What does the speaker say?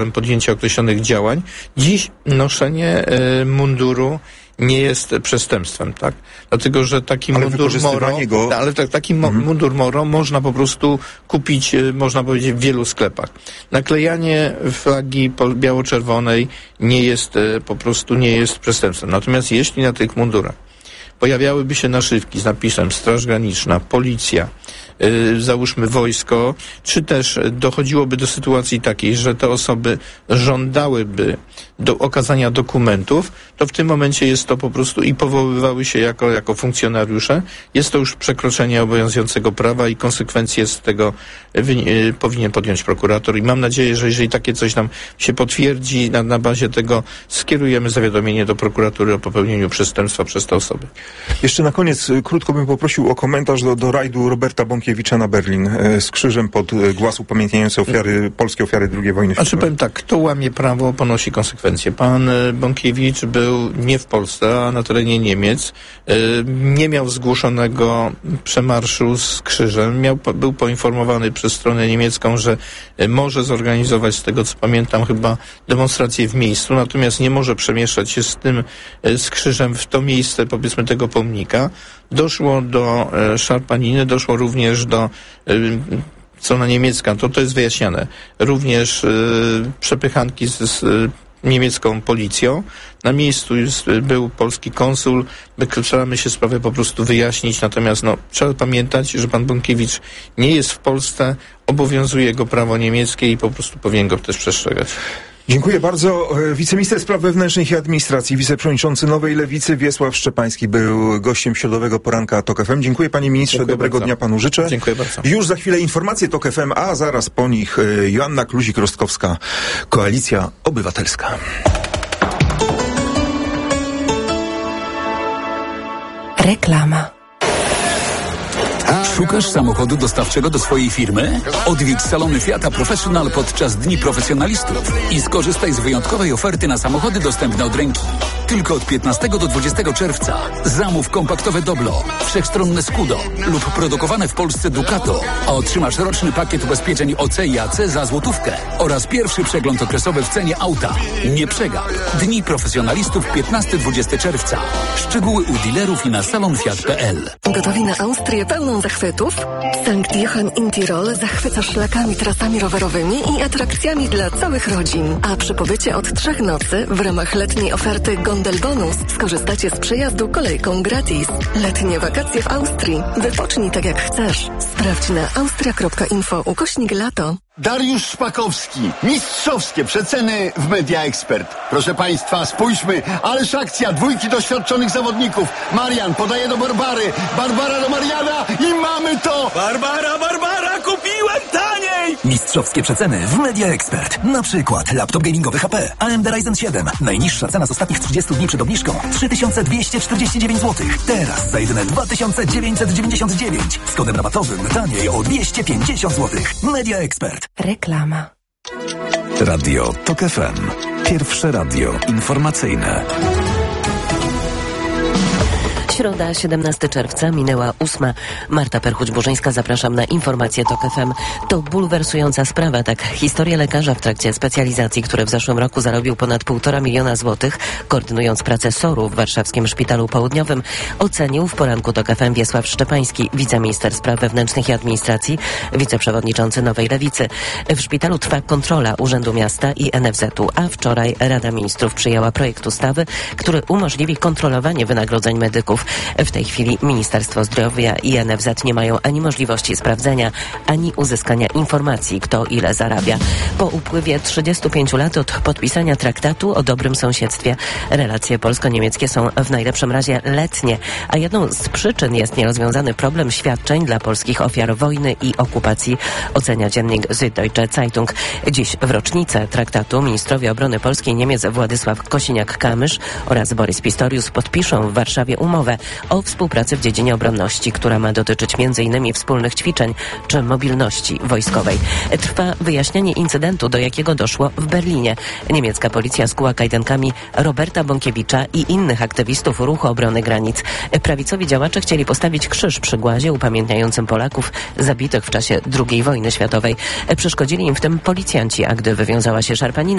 podjęcia określonych działań. Dziś noszenie munduru nie jest przestępstwem, tak? Dlatego, że taki mundur Moro można po prostu kupić, można powiedzieć, w wielu sklepach. Naklejanie flagi biało-czerwonej nie jest przestępstwem. Natomiast jeśli na tych mundurach pojawiałyby się naszywki z napisem Straż Graniczna, Policja, załóżmy wojsko, czy też dochodziłoby do sytuacji takiej, że te osoby żądałyby do okazania dokumentów, to w tym momencie jest to po prostu i powoływały się jako funkcjonariusze. Jest to już przekroczenie obowiązującego prawa i konsekwencje z tego powinien podjąć prokurator i mam nadzieję, że jeżeli takie coś nam się potwierdzi, na bazie tego skierujemy zawiadomienie do prokuratury o popełnieniu przestępstwa przez te osoby. Jeszcze na koniec krótko bym poprosił o komentarz do rajdu Roberta Bąkiewicza na Berlin z krzyżem pod głaz upamiętniający polskie ofiary II wojny światowej. Powiem tak, kto łamie prawo, ponosi konsekwencje. Pan Bąkiewicz był nie w Polsce, a na terenie Niemiec. Nie miał zgłoszonego przemarszu z krzyżem. Był poinformowany przez stronę niemiecką, że może zorganizować, z tego co pamiętam, chyba demonstrację w miejscu, natomiast nie może przemieszczać się z krzyżem w to miejsce, powiedzmy, tego pomnika. Doszło do szarpaniny, doszło również do strona niemiecka, to jest wyjaśniane, również przepychanki z niemiecką policją. Na miejscu był polski konsul. Staramy się sprawę po prostu wyjaśnić, natomiast trzeba pamiętać, że pan Bąkiewicz nie jest w Polsce, obowiązuje go prawo niemieckie i po prostu powinien go też przestrzegać. Dziękuję bardzo. Wiceminister Spraw Wewnętrznych i Administracji, wiceprzewodniczący Nowej Lewicy Wiesław Szczepański był gościem Środowego Poranka TOK FM. Dziękuję panie ministrze, dziękuję dobrego bardzo. Dnia panu życzę. Dziękuję bardzo. Już za chwilę informacje TOK FM, a zaraz po nich Joanna Kluzik-Rostkowska, Koalicja Obywatelska. Reklama. Szukasz samochodu dostawczego do swojej firmy? Odwiedź salony Fiata Professional podczas Dni Profesjonalistów i skorzystaj z wyjątkowej oferty na samochody dostępne od ręki. Tylko od 15 do 20 czerwca zamów kompaktowe Doblo, wszechstronne Scudo lub produkowane w Polsce Ducato, a otrzymasz roczny pakiet ubezpieczeń OC i AC za złotówkę oraz pierwszy przegląd okresowy w cenie auta. Nie przegap. Dni Profesjonalistów 15-20 czerwca. Szczegóły u dealerów i na salonfiat.pl. Gotowi na Austrię pełną zachwytów? Sankt Johann in Tirol zachwyca szlakami, trasami rowerowymi i atrakcjami dla całych rodzin. A przy pobycie od 3 nocy w ramach letniej oferty Gondel Bonus skorzystacie z przejazdu kolejką gratis. Letnie wakacje w Austrii. Wypocznij tak jak chcesz. Sprawdź na austria.info/lato. Dariusz Szpakowski. Mistrzowskie przeceny w Media Expert. Proszę państwa, spójrzmy. Ależ akcja. 2 doświadczonych zawodników. Marian podaje do Barbary. Barbara do Mariana i mamy to! Barbara, kupiłem taniej! Mistrzowskie przeceny w Media Expert. Na przykład laptop gamingowy HP AMD Ryzen 7. Najniższa cena z ostatnich 30 dni przed obniżką 3249 zł. Teraz za jedyne 2999. Z kodem rabatowym taniej o 250 zł. Media Expert. Reklama. Radio TOK FM. Pierwsze radio informacyjne. Środa, 17 czerwca, minęła 8. Marta Perchuć-Burzyńska, zapraszam na informacje TOK FM. To bulwersująca sprawa, tak historia lekarza w trakcie specjalizacji, który w zeszłym roku zarobił ponad 1,5 miliona złotych, koordynując pracę SOR-u w warszawskim Szpitalu Południowym, ocenił w poranku TOK FM Wiesław Szczepański, wiceminister Spraw Wewnętrznych i Administracji, wiceprzewodniczący Nowej Lewicy. W szpitalu trwa kontrola Urzędu Miasta i NFZ-u, a wczoraj Rada Ministrów przyjęła projekt ustawy, który umożliwi kontrolowanie wynagrodzeń medyków. W tej chwili Ministerstwo Zdrowia i NFZ nie mają ani możliwości sprawdzenia, ani uzyskania informacji, kto ile zarabia. Po upływie 35 lat od podpisania traktatu o dobrym sąsiedztwie relacje polsko-niemieckie są w najlepszym razie letnie, a jedną z przyczyn jest nierozwiązany problem świadczeń dla polskich ofiar wojny i okupacji, ocenia dziennik Süddeutsche Zeitung. Dziś w rocznicę traktatu ministrowie obrony polskiej Niemiec Władysław Kosiniak-Kamysz oraz Borys Pistorius podpiszą w Warszawie umowę, o współpracy w dziedzinie obronności, która ma dotyczyć m.in. wspólnych ćwiczeń czy mobilności wojskowej. Trwa wyjaśnianie incydentu, do jakiego doszło w Berlinie. Niemiecka policja skuła kajdankami Roberta Bąkiewicza i innych aktywistów Ruchu Obrony Granic. Prawicowi działacze chcieli postawić krzyż przy głazie upamiętniającym Polaków zabitych w czasie II wojny światowej. Przeszkodzili im w tym policjanci, a gdy wywiązała się szarpanina,